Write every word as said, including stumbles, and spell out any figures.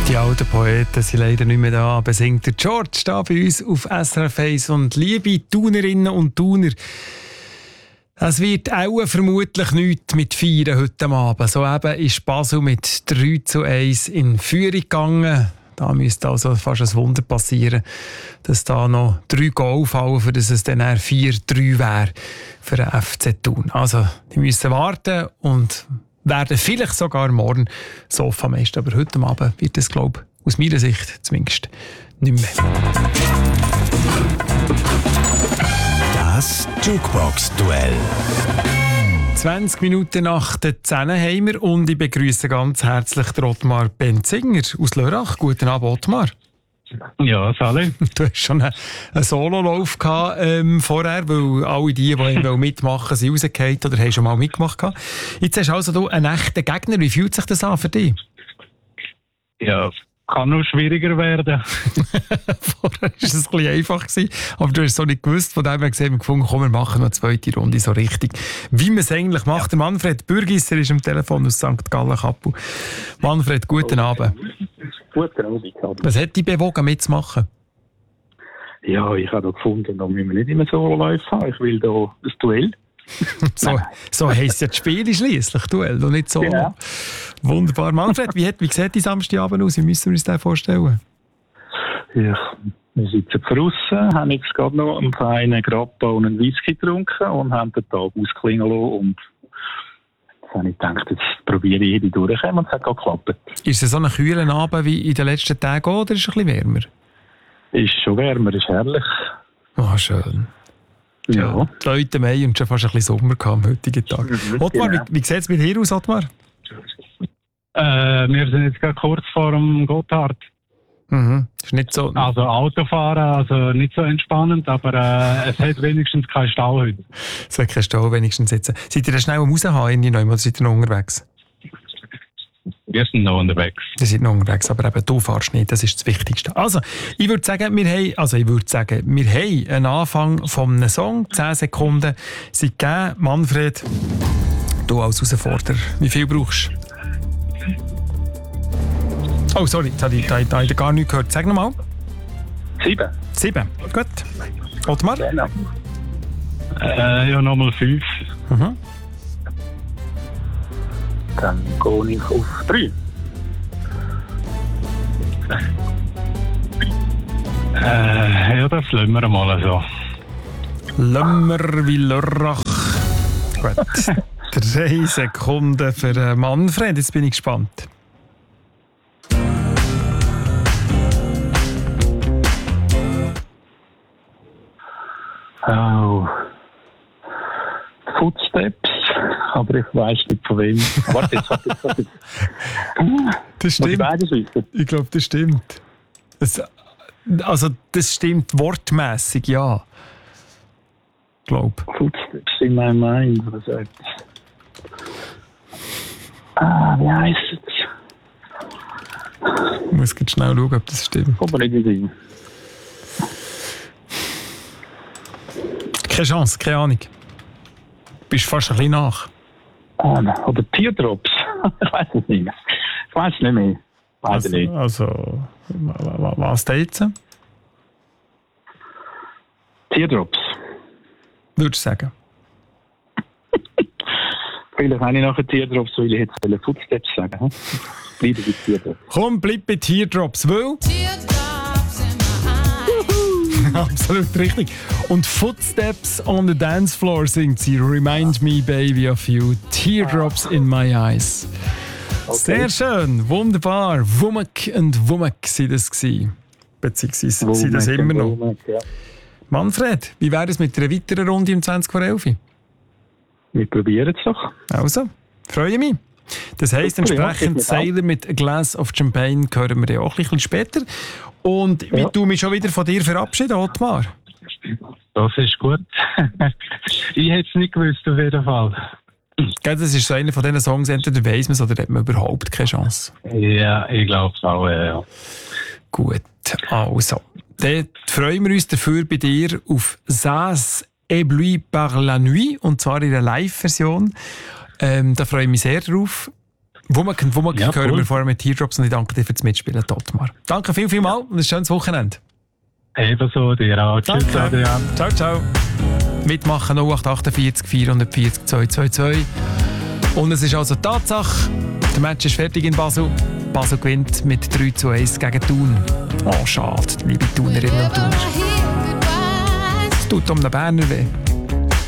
Die alten Poeten sind leider nicht mehr da, aber singt der George da bei uns auf S R F eins. Und liebe Thunerinnen und Thuner, es wird auch vermutlich nichts mit Feiern heute Abend. So eben ist Basel mit drei zu eins in Führung gegangen. Da müsste also fast ein Wunder passieren, dass da noch drei Goal fallen, für dass es dann vier drei wäre für den F C Thun. Also, die müssen warten und werden vielleicht sogar morgen Sofameister. Aber heute Abend wird es, glaube ich, aus meiner Sicht zumindest nicht mehr. Das Jukebox-Duell. zwanzig Minuten nach der zehn haben wir und ich begrüße ganz herzlich Ottmar Benzinger aus Lörrach. Guten Abend, Ottmar. Ja, Sally. Du hast schon einen, einen Sololauf gehabt, ähm, vorher, weil alle die, die mitmachen, sind rausgefallen oder haben schon mal mitgemacht. Jetzt hast du also du einen echten Gegner. Wie fühlt sich das an für dich? Ja, kann noch schwieriger werden. Vorher war es ein bisschen einfach gewesen, aber du hast es so nicht gewusst. Von dem her gesehen, wir gefunden, komm, wir machen noch eine zweite Runde so richtig. Wie man es eigentlich macht. Der Manfred Bürgisser ist am Telefon aus Sankt Gallen-Kappel. Manfred, guten Abend. Guten Abend. Was hat dich bewogen, mitzumachen? Ja, ich habe da gefunden, da müssen wir nicht immer so live haben. Ich will da ein Duell. so so heisst ja das Spiel schliesslich, Duell, und nicht so. Genau. Wunderbar. Manfred, wie, hat, wie sieht die Samstagabend aus? Wie müssen wir uns das vorstellen? Ja, wir sitzen draussen, haben jetzt gerade noch einen feinen Grappa und einen Whisky getrunken und haben den Tag ausklingen lassen. Und jetzt habe ich gedacht, jetzt probiere ich jede durchkommen und es hat gerade geklappt. Ist es so ein kühler Abend wie in den letzten Tagen oder ist es ein bisschen wärmer? Ist schon wärmer, ist herrlich. Oh, schön. Ja. Ja, die Leute Mai und schon fast ein bisschen Sommer kam am heutigen Tag. Mhm, Ottmar, genau. wie, wie sieht es mit dir aus, Ottmar? Äh, wir sind jetzt gerade kurz vor dem Gotthard. Mhm. Ist nicht so... Also Autofahren, also nicht so entspannend, aber äh, es hat wenigstens keinen Stau heute. Es wird kein Stau wenigstens sitzen. Seid ihr da schnell am Raushauen in oder seid ihr noch unterwegs? Wir sind noch unterwegs. Ihr seid noch unterwegs, aber eben du fährst nicht, das ist das Wichtigste. Also, ich würde sagen, wir haben, also ich würde sagen, wir haben einen Anfang von einem Song, zehn Sekunden sind gegeben. Manfred, du als Herausforderer, wie viel brauchst du? Oh, sorry, jetzt habe ich, da, da habe ich gar nichts gehört. Sag nochmal. Sieben. Sieben, gut. Ottmar? Genau. Äh, ja, nochmal fünf. Mhm. Dann gehe ich auf drei. Äh, ja, das lassen wir mal so. Lömmer wie Lörrach. Gut. Drei Sekunden für Manfred, jetzt bin ich gespannt. Oh. Footsteps, aber ich weiss nicht von wem. Warte, jetzt, warte, jetzt, warte. Jetzt. Das Muss ich stimmt. beides wissen? Ich glaube, das stimmt. Das, also, das stimmt wortmässig, ja. Ich glaube. Footsteps in my mind, oder so etwas. Ah, wie heisst es? Ich muss jetzt schnell schauen, ob das stimmt. Kommt mir nicht in. Keine Chance, keine Ahnung. Du bist fast ein bisschen nach. Ah, oder Teardrops. Ich weiß es nicht mehr. Ich weiß es nicht mehr. Weiß Also, ich nicht. also wa- wa- was da jetzt? Teardrops. Würdest du sagen? Vielleicht habe ich nachher Teardrops, weil ich jetzt Footsteps sagen. Hm? Bleibe bei Teardrops. Komm, bleib bei Teardrops, weil... Absolut richtig. Und Footsteps on the dance floor singt sie Remind me, baby, of you. Teardrops in my eyes. Okay. Sehr schön, wunderbar. Wumek und Wumek sind das gewesen. Beziehungsweise sind das immer noch. Womack, ja. Manfred, wie wäre es mit einer weiteren Runde um zwanzig vor elf? Wir probieren es doch. Also, freue mich. Das heisst Super, ja, entsprechend ich mich auch. Sailor mit A Glass of Champagne hören wir ja auch ein bisschen später. Und Ja. wie du mich schon wieder von dir verabschieden, Ottmar? Das ist gut. Ich hätte es nicht gewusst, auf jeden Fall. Gell, das ist so einer von diesen Songs, entweder weiss man es oder hat man überhaupt keine Chance. Ja, ich glaube es auch, ja, ja. Gut, also. Dann freuen wir uns dafür bei dir auf «Ça éblouit par la nuit», und zwar in der Live-Version. Ähm, da freue ich mich sehr drauf. Wo man, wo man Ja, hören cool. wir vorher mit Teardrops und ich danke dir fürs Mitspielen, Totmar. Danke viel, viel mal und ein schönes Wochenende. Ebenso, dir auch. Tschüss, Danke. Adrian. Ciao, ciao. Mitmachen null acht acht vier vier vier vier zwei zwei zwei. Und es ist also Tatsache, der Match ist fertig in Basel. Basel gewinnt mit drei zu eins gegen Thun. Oh, schade, liebe Thunerinnen und Thuner. Es tut um den Berner weh.